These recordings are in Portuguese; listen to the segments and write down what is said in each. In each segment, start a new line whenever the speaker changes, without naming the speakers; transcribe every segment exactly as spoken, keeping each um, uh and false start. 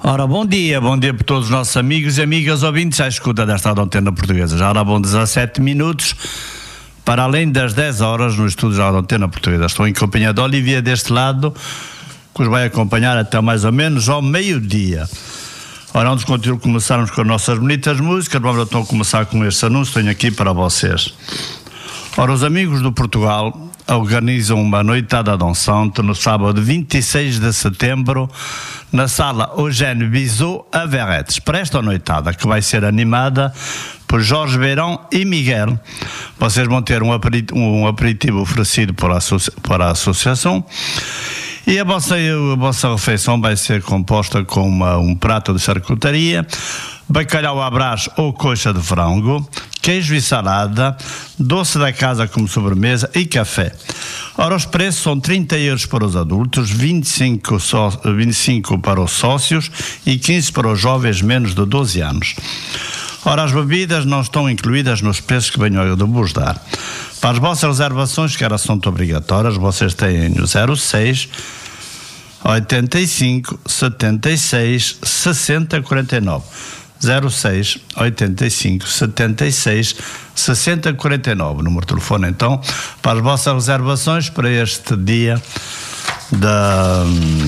Ora, bom dia, bom dia para todos os nossos amigos e amigas ouvintes à escuta desta Antena Portuguesa. Já ora bom dezassete minutos, para além das dez horas, no estúdio da Antena Portuguesa. Estou em companhia de Olivia deste lado, que os vai acompanhar até mais ou menos ao meio-dia. Ora, antes de começarmos com as nossas bonitas músicas, vamos então começar com este anúncio que tenho aqui para vocês. Ora, os amigos do Portugal organizam uma noitada dançante no sábado vinte e seis de setembro na sala Eugène Bizot a Verretes, para esta noitada que vai ser animada por Jorge Beirão e Miguel. Vocês vão ter um aperitivo, um aperitivo oferecido por a, para a associação e a vossa, a vossa refeição vai ser composta com uma, um prato de charcutaria, bacalhau à brás ou coxa de frango, queijo e salada, doce da casa como sobremesa e café. Ora, os preços são trinta euros para os adultos, vinte e cinco, só, vinte e cinco para os sócios e quinze para os jovens menos de doze anos. Ora, as bebidas não estão incluídas nos preços que venho de vos dar. Para as vossas reservações, que elas são obrigatórias, vocês têm o zero seis, oitenta e cinco, setenta e seis, sessenta, quarenta e nove. zero seis, oitenta e cinco, setenta e seis, sessenta, quarenta e nove. Número de telefone, então, para as vossas reservações para este dia da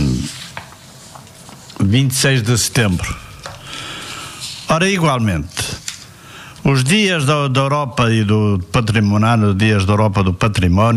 vinte e seis de setembro. Ora, igualmente, os dias da, da Europa e do patrimonial, dias da Europa do património,